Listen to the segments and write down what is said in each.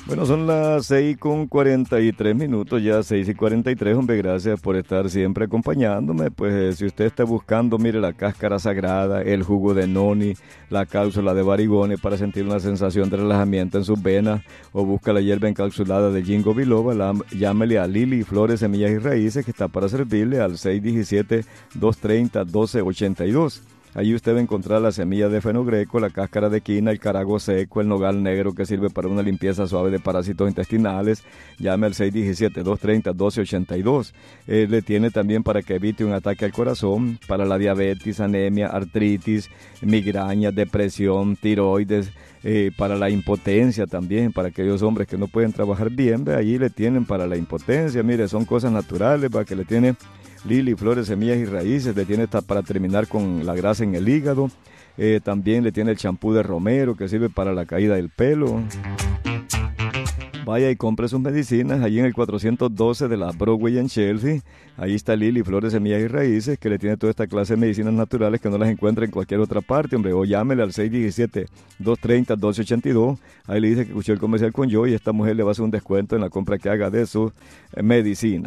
Bueno, son las 6:43, ya 6:43, hombre, gracias por estar siempre acompañándome. Pues si usted está buscando, mire, la cáscara sagrada, el jugo de noni, la cápsula de barigone para sentir una sensación de relajamiento en sus venas, o busca la hierba encapsulada de Ginkgo biloba, llámele a Lili Flores, Semillas y Raíces, que está para servirle al 617-230-1282. Allí usted va a encontrar la semilla de fenogreco, la cáscara de quina, el carago seco, el nogal negro que sirve para una limpieza suave de parásitos intestinales. Llame al 617-230-1282. Le tiene también para que evite un ataque al corazón, para la diabetes, anemia, artritis, migraña, depresión, tiroides, para la impotencia también, para aquellos hombres que no pueden trabajar bien. Allí le tienen para la impotencia, mire, son cosas naturales para que le tiene Lili Flores, Semillas y Raíces. Le tiene para terminar con la grasa en el hígado. También le tiene el champú de romero que sirve para la caída del pelo. Vaya y compre sus medicinas allí en el 412 de la Broadway en Chelsea. Ahí está Lili Flores, Semillas y Raíces, que le tiene toda esta clase de medicinas naturales que no las encuentra en cualquier otra parte, hombre. O llámele al 617-230-1282. Ahí le dice que escuchó el comercial con yo y esta mujer le va a hacer un descuento en la compra que haga de su medicina.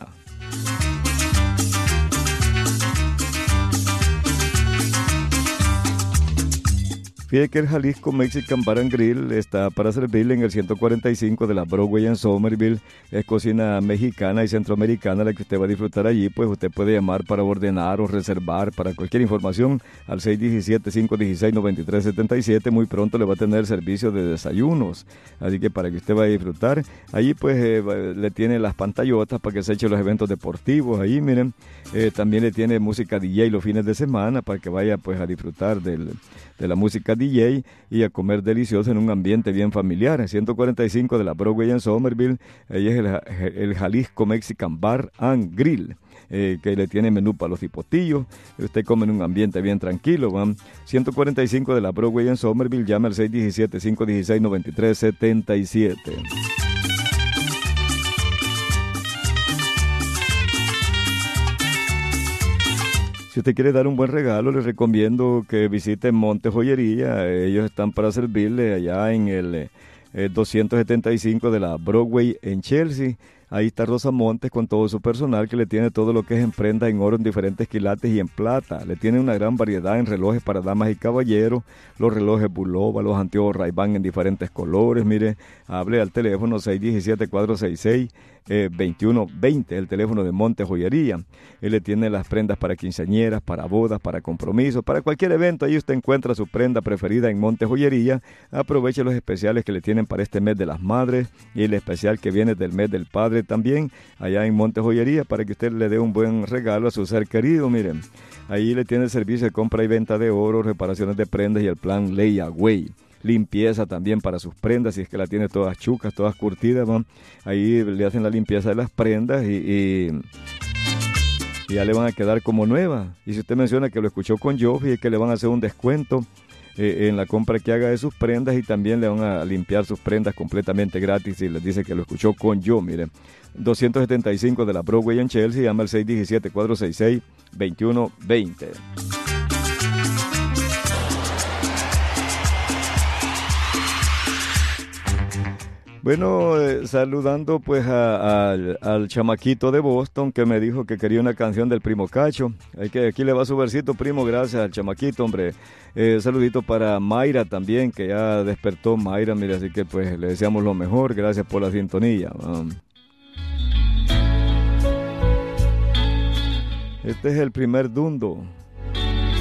Fíjate que el Jalisco Mexican Bar and Grill está para servirle en el 145 de la Broadway en Somerville. Es cocina mexicana y centroamericana la que usted va a disfrutar allí. Pues usted puede llamar para ordenar o reservar para cualquier información al 617-516-9377. Muy pronto le va a tener servicio de desayunos. Así que para que usted vaya a disfrutar, allí pues le tiene las pantallotas para que se eche los eventos deportivos. Ahí miren, también le tiene música DJ los fines de semana para que vaya pues a disfrutar de la música DJ y a comer delicioso en un ambiente bien familiar. 145 de la Broadway en Somerville. Ahí es el Jalisco Mexican Bar and Grill, que le tiene menú para los hipotillos. Usted come en un ambiente bien tranquilo. 145 de la Broadway en Somerville. Llame al 617-516-9377. Si usted quiere dar un buen regalo, les recomiendo que visite Monte Joyería. Ellos están para servirle allá en el 275 de la Broadway en Chelsea. Ahí está Rosa Montes con todo su personal, que le tiene todo lo que es en prenda en oro, en diferentes quilates y en plata. Le tiene una gran variedad en relojes para damas y caballeros, los relojes Bulova, los anteojos Ray-Ban en diferentes colores. Mire, hable al teléfono 617-466-2120, el teléfono de Monte Joyería. Él le tiene las prendas para quinceañeras, para bodas, para compromisos, para cualquier evento. Ahí usted encuentra su prenda preferida en Monte Joyería. Aproveche los especiales que le tienen para este mes de las madres y el especial que viene del mes del padre también, allá en Monte Joyería, para que usted le dé un buen regalo a su ser querido. Miren, ahí le tiene el servicio de compra y venta de oro, reparaciones de prendas y el plan Layaway. Limpieza también para sus prendas, si es que la tiene todas chucas, todas curtidas, ¿no? Ahí le hacen la limpieza de las prendas y ya le van a quedar como nuevas. Y si usted menciona que lo escuchó con yo, fíjese que le van a hacer un descuento en la compra que haga de sus prendas, y también le van a limpiar sus prendas completamente gratis y les dice que lo escuchó con yo. Mire, 275 de la Broadway en Chelsea. Llama al 617-466-2120. Bueno, saludando pues al chamaquito de Boston que me dijo que quería una canción del Primo Cacho. Aquí le va su versito, primo, gracias al chamaquito, hombre. Saludito para Mayra también, que ya despertó Mayra, mire, así que pues le deseamos lo mejor, gracias por la sintonía. Este es el primer dundo.